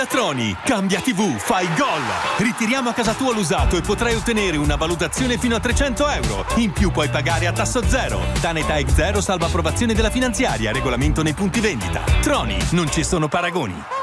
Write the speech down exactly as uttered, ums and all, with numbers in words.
Da Troni, cambia tivù, fai gol! Ritiriamo a casa tua l'usato e potrai ottenere una valutazione fino a trecento euro. In più puoi pagare a tasso zero. Tanetech zero salva approvazione della finanziaria, regolamento nei punti vendita. Troni, non ci sono paragoni.